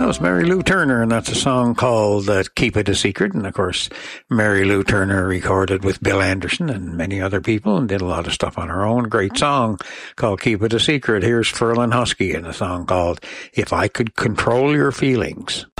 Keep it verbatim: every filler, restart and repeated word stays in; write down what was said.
That was Mary Lou Turner, and that's a song called uh, Keep It a Secret. And, of course, Mary Lou Turner recorded with Bill Anderson and many other people and did a lot of stuff on her own. Great song called Keep It a Secret. Here's Ferlin Husky in a song called If I Could Control Your Feelings.